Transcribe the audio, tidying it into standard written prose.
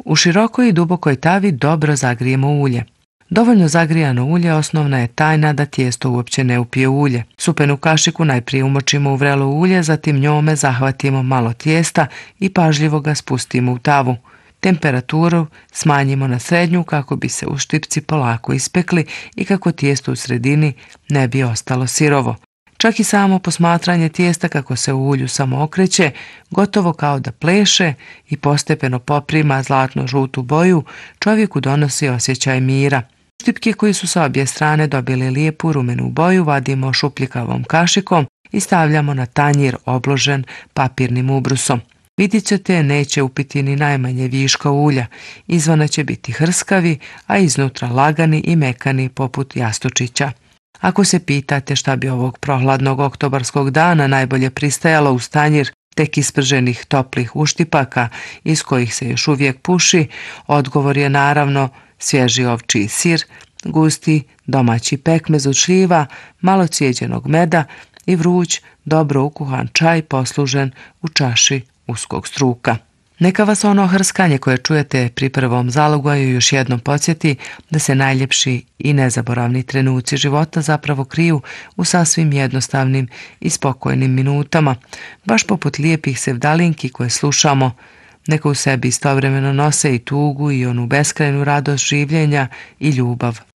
U širokoj i dubokoj tavi dobro zagrijemo ulje. Dovoljno zagrijano ulje osnovna je tajna da tijesto uopće ne upije ulje. Supenu kašiku najprije umočimo u vrelo ulje, zatim njome zahvatimo malo tijesta i pažljivo ga spustimo u tavu. Temperaturu smanjimo na srednju kako bi se uštipci polako ispekli i kako tijesto u sredini ne bi ostalo sirovo. Čak i samo posmatranje tijesta kako se u ulju samo okreće, gotovo kao da pleše i postepeno poprima zlatno-žutu boju, čovjeku donosi osjećaj mira. Štipke koji su sa obje strane dobili lijepu rumenu boju vadimo šupljikavom kašikom i stavljamo na tanjir obložen papirnim ubrusom. Vidjet ćete, neće upiti ni najmanje viška ulja, izvana će biti hrskavi, a iznutra lagani i mekani poput jastučića. Ako se pitate šta bi ovog prohladnog oktobarskog dana najbolje pristajalo uz tanjir tek isprženih toplih uštipaka iz kojih se još uvijek puši, odgovor je naravno svježi ovčji sir, gusti domaći pekmez od šljiva, malo cijeđenog meda i vruć, dobro ukuhan čaj poslužen u čaši uskog struka. Neka vas ono hrskanje koje čujete pri prvom zalogaju još jednom podsjeti da se najljepši i nezaboravni trenuci života zapravo kriju u sasvim jednostavnim i spokojnim minutama, baš poput lijepih sevdalinki koje slušamo. Neka u sebi istovremeno nose i tugu i onu beskrajnu radost življenja i ljubav